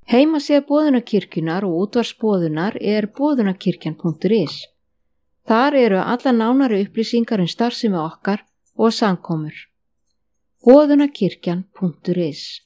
Heimasíða Boðunarkirkjunnar og útvarpsboðunar boðunarkirkjan.is. Þar eru allar nánari upplýsingar starfsemi okkar og samkomur. Boðunarkirkjan.is